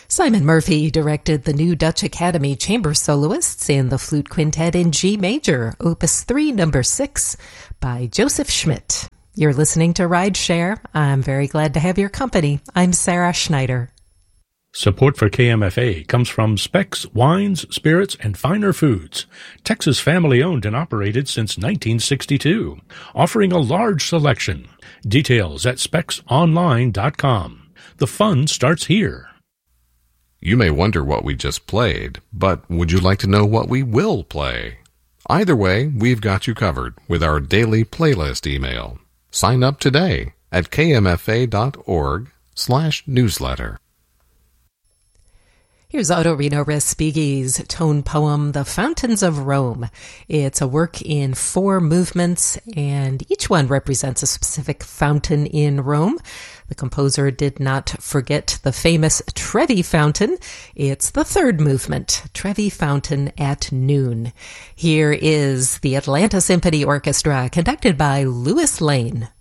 Simon Murphy directed the new Dutch Academy Chamber Soloists and the Flute Quintet in G Major, Opus 3, Number 6, by Joseph Schmidt. You're listening to Rideshare. I'm very glad to have your company. I'm Sarah Schneider. Support for KMFA comes from Specs Wines, Spirits, and Finer Foods, Texas family-owned and operated since 1962, offering a large selection. Details at specsonline.com. The fun starts here. You may wonder what we just played, but would you like to know what we will play? Either way, we've got you covered with our daily playlist email. Sign up today at kmfa.org/newsletter. Here's Ottorino Respighi's tone poem, The Fountains of Rome. It's a work in 4 movements, and each one represents a specific fountain in Rome. The composer did not forget the famous Trevi Fountain. It's the 3rd movement, Trevi Fountain at Noon. Here is the Atlanta Symphony Orchestra, conducted by Louis Lane.